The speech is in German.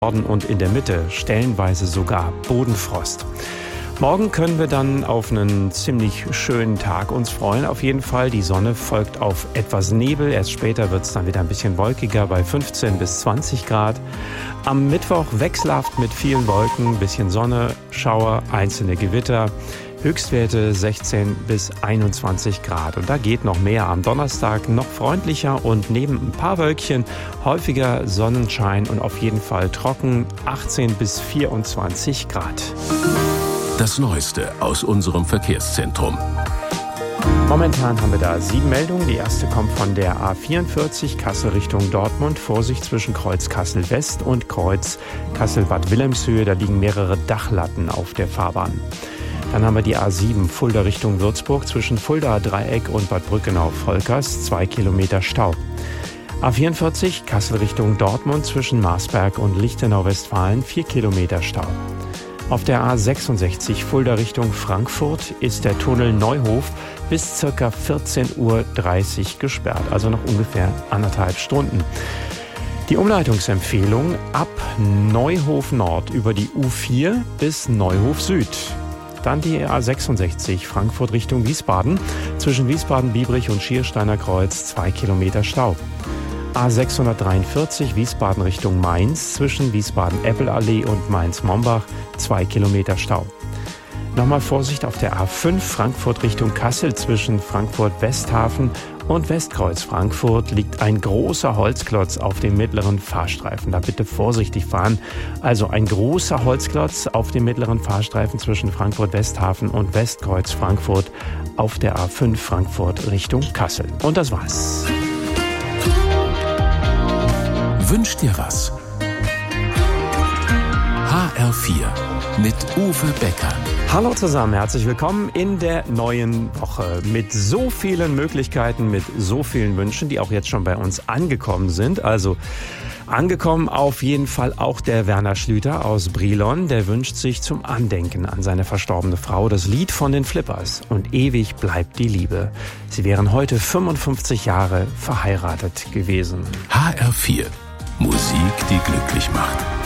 Norden und in der Mitte stellenweise sogar Bodenfrost. Morgen können wir dann auf einen ziemlich schönen Tag uns freuen. Auf jeden Fall, die Sonne folgt auf etwas Nebel. Erst später wird es dann wieder ein bisschen wolkiger bei 15 bis 20 Grad. Am Mittwoch wechselhaft mit vielen Wolken, ein bisschen Sonne, Schauer, einzelne Gewitter. Höchstwerte 16 bis 21 Grad. Und da geht noch mehr am Donnerstag, noch freundlicher und neben ein paar Wölkchen häufiger Sonnenschein und auf jeden Fall trocken, 18 bis 24 Grad. Das Neueste aus unserem Verkehrszentrum. Momentan haben wir da 7 Meldungen. Die erste kommt von der A44 Kassel Richtung Dortmund. Vorsicht zwischen Kreuz Kassel West und Kreuz Kassel Bad Wilhelmshöhe. Da liegen mehrere Dachlatten auf der Fahrbahn. Dann haben wir die A7 Fulda Richtung Würzburg zwischen Fulda Dreieck und Bad Brückenau-Volkers, 2 Kilometer Stau. A44 Kassel Richtung Dortmund zwischen Marsberg und Lichtenau-Westfalen, 4 Kilometer Stau. Auf der A66 Fulda Richtung Frankfurt ist der Tunnel Neuhof bis ca. 14:30 Uhr gesperrt, also noch ungefähr 1,5 Stunden. Die Umleitungsempfehlung ab Neuhof Nord über die U4 bis Neuhof Süd. Dann die A66 Frankfurt Richtung Wiesbaden, zwischen Wiesbaden-Biebrich und Schiersteiner Kreuz 2 Kilometer Stau. A643 Wiesbaden Richtung Mainz, zwischen Wiesbaden-Eppelallee und Mainz-Mombach 2 Kilometer Stau. Nochmal Vorsicht auf der A5 Frankfurt Richtung Kassel, zwischen Frankfurt-Westhafen und Westkreuz Frankfurt liegt ein großer Holzklotz auf dem mittleren Fahrstreifen. Da bitte vorsichtig fahren. Also ein großer Holzklotz auf dem mittleren Fahrstreifen zwischen Frankfurt-Westhafen und Westkreuz Frankfurt auf der A5 Frankfurt Richtung Kassel. Und das war's. Wünsch dir was? HR4 mit Uwe Becker. Hallo zusammen, herzlich willkommen in der neuen Woche mit so vielen Möglichkeiten, mit so vielen Wünschen, die auch jetzt schon bei uns angekommen sind. Also angekommen auf jeden Fall auch der Werner Schlüter aus Brilon. Der wünscht sich zum Andenken an seine verstorbene Frau das Lied von den Flippers und ewig bleibt die Liebe. Sie wären heute 55 Jahre verheiratet gewesen. HR4 Musik, die glücklich macht.